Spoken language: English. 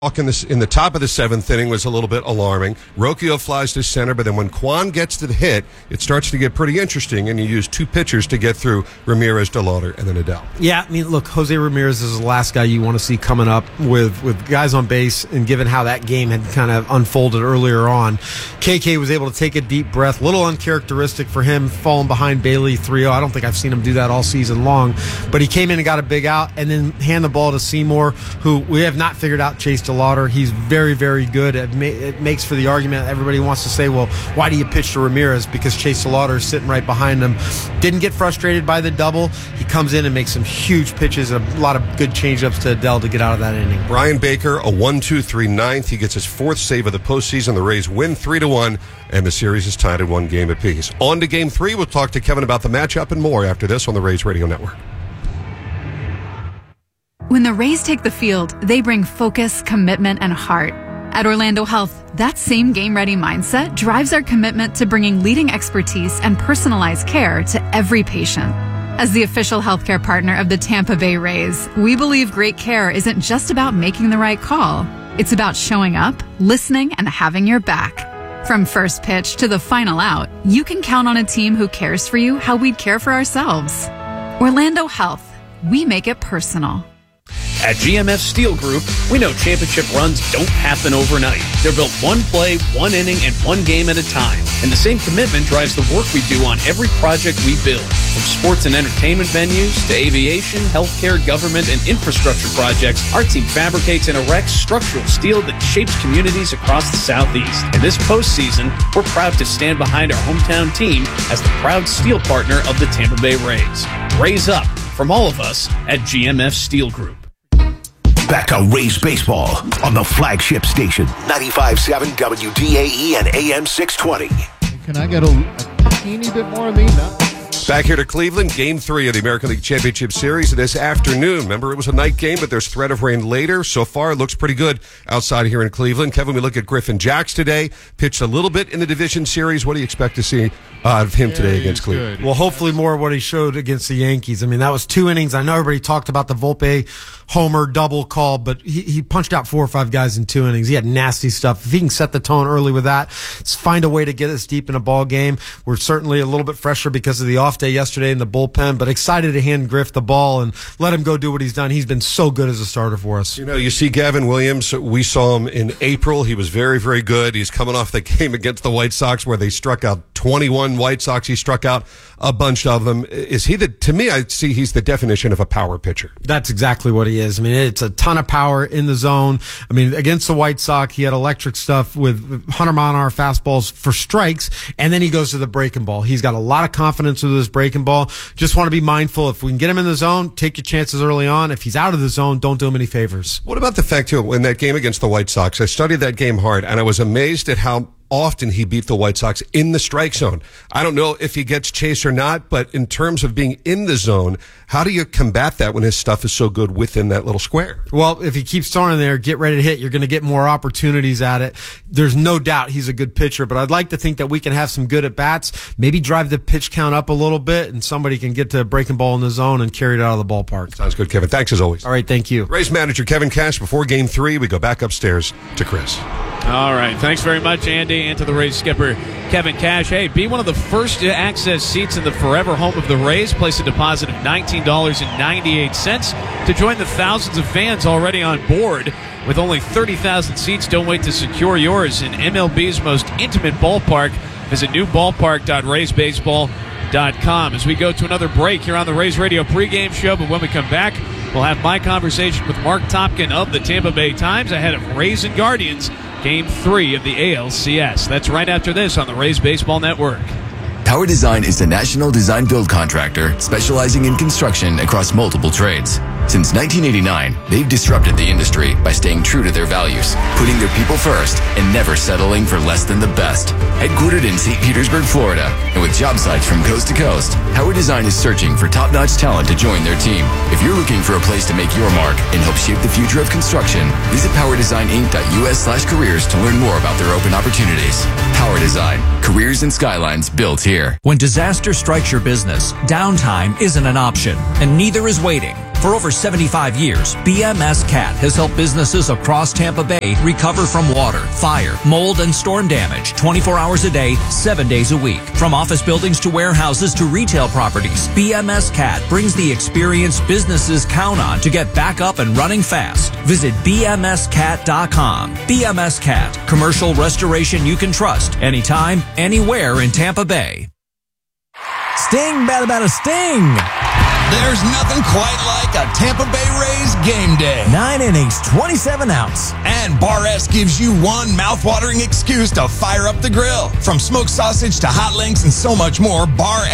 Walk in the top of the seventh inning was a little bit alarming. Rocchio flies to center, but then when Kwan gets to the hit, it starts to get pretty interesting, and you use two pitchers to get through Ramirez, DeLauder, and then Adell. Yeah, I mean, look, Jose Ramirez is the last guy you want to see coming up with guys on base, and given how that game had kind of unfolded earlier on, KK was able to take a deep breath, a little uncharacteristic for him, falling behind Bailey 3-0. I don't think I've seen him do that all season long, but he came in and got a big out, and then hand the ball to Seymour, who we have not figured out Chase DeLauder. He's very, very good. It makes for the argument everybody wants to say, well, why do you pitch to Ramirez? Because Chase DeLauder is sitting right behind him. Didn't get frustrated by the double. He comes in and makes some huge pitches and a lot of good changeups to Adell to get out of that inning. Brian Baker, a 1-2-3 ninth. He gets his fourth save of the postseason. The Rays win 3-1, and the series is tied at 1 game apiece. On to Game 3. We'll talk to Kevin about the matchup and more after this on the Rays Radio Network. When the Rays take the field, they bring focus, commitment, and heart. At Orlando Health, that same game-ready mindset drives our commitment to bringing leading expertise and personalized care to every patient. As the official healthcare partner of the Tampa Bay Rays, we believe great care isn't just about making the right call. It's about showing up, listening, and having your back. From first pitch to the final out, you can count on a team who cares for you how we'd care for ourselves. Orlando Health, we make it personal. At GMF Steel Group, we know championship runs don't happen overnight. They're built one play, one inning, and one game at a time. And the same commitment drives the work we do on every project we build. From sports and entertainment venues to aviation, healthcare, government, and infrastructure projects, our team fabricates and erects structural steel that shapes communities across the Southeast. And this postseason, we're proud to stand behind our hometown team as the proud steel partner of the Tampa Bay Rays. Raise up from all of us at GMF Steel Group. Back to Rays baseball on the flagship station, 95.7 WDAE and AM 620. Can I get a teeny bit more of me? No. Back here to Cleveland, Game 3 of the American League Championship Series this afternoon. Remember, it was a night game, but there's threat of rain later. So far, it looks pretty good outside here in Cleveland. Kevin, we look at Griffin Jax today. Pitched a little bit in the division series. What do you expect to see out of him today against Cleveland? Good. Well, hopefully more of what he showed against the Yankees. I mean, that was 2 innings. I know everybody talked about the Volpe homer double call, but he punched out 4 or 5 guys in 2 innings. He had nasty stuff. If he can set the tone early with that, let's find a way to get us deep in a ball game. We're certainly a little bit fresher because of the off day yesterday in the bullpen, but excited to hand Griff the ball and let him go do what he's done. He's been so good as a starter for us. You know, you see Gavin Williams. We saw him in April. He was very, very good. He's coming off the game against the White Sox where they struck out 21 White Sox. He struck out a bunch of them. Is he to me, I see he's the definition of a power pitcher. That's exactly what he is. I mean, it's a ton of power in the zone. I mean, against the White Sox, he had electric stuff with 100-mile-an-hour fastballs for strikes, and then he goes to the breaking ball. He's got a lot of confidence with his breaking ball. Just want to be mindful. If we can get him in the zone, take your chances early on. If he's out of the zone, don't do him any favors. What about the fact, too, in that game against the White Sox, I studied that game hard, and I was amazed at how often he beat the White Sox in the strike zone. I don't know if he gets chased or not, but in terms of being in the zone, how do you combat that when his stuff is so good within that little square? Well, if he keeps throwing there, get ready to hit. You're going to get more opportunities at it. There's no doubt he's a good pitcher, but I'd like to think that we can have some good at-bats, maybe drive the pitch count up a little bit, and somebody can get to a breaking ball in the zone and carry it out of the ballpark. Sounds good, Kevin. Thanks as always. All right, thank you. Rays manager Kevin Cash. Before Game 3, we go back upstairs to Chris. All right. Thanks very much, Andy, and to the Rays skipper, Kevin Cash. Hey, be one of the first to access seats in the forever home of the Rays. Place a deposit of $19.98 to join the thousands of fans already on board. With only 30,000 seats, don't wait to secure yours in MLB's most intimate ballpark. Visit newballpark.raysbaseball.com. As we go to another break here on the Rays Radio pregame show, but when we come back, we'll have my conversation with Mark Topkin of the Tampa Bay Times ahead of Rays and Guardians, Game 3 of the ALCS. That's right after this on the Rays Baseball Network. Tower Design is a national design build contractor specializing in construction across multiple trades. Since 1989, they've disrupted the industry by staying true to their values, putting their people first, and never settling for less than the best. Headquartered in St. Petersburg, Florida, and with job sites from coast to coast, Tower Design is searching for top-notch talent to join their team. If you're looking for a place to make your mark and help shape the future of construction, visit PowerDesignInc.us/careers to learn more about their open opportunities. Power Design, careers and skylines built here. When disaster strikes your business, downtime isn't an option, and neither is waiting. For over 75 years, BMS Cat has helped businesses across Tampa Bay recover from water, fire, mold, and storm damage 24 hours a day, 7 days a week. From office buildings to warehouses to retail properties, BMS Cat brings the experience businesses count on to get back up and running fast. Visit bmscat.com. BMS Cat, commercial restoration you can trust anytime, anywhere in Tampa Bay. Sting, bada sting! There's nothing quite like a Tampa Bay Rays game day. 9 innings, 27 outs. And Bar S gives you one mouth-watering excuse to fire up the grill. From smoked sausage to hot links and so much more, Bar